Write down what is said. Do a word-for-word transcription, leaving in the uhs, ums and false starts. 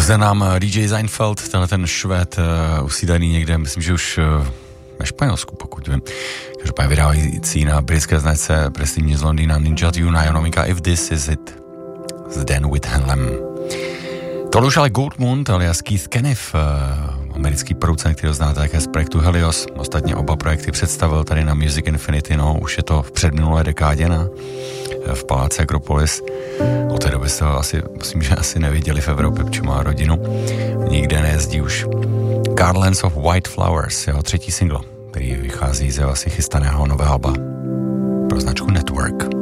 Zde nám D J Seinfeld, tenhle ten Švéd, uh, usídlený někde, myslím, že už uh, ve Španělsku, pokud vím. Každopádně vydávající na britské značce prestižní z Londýna Ninja Tune a jeho novinka If This Is It s Dan Whithelem. Tohle už ale Goldmund alias Keith Keniff, uh, americký producent, který ho znáte také z projektu Helios. Ostatně oba projekty představil tady na Music Infinity, no už je to v předminulé dekádě na, v paláci Akropolis. Od té doby jste ho asi, myslím, že asi neviděli v Evropě, protože má rodinu. Nikde nejezdí už. Garlands of White Flowers, jeho třetí single, který vychází ze asi chystaného nového alba pro značku Network.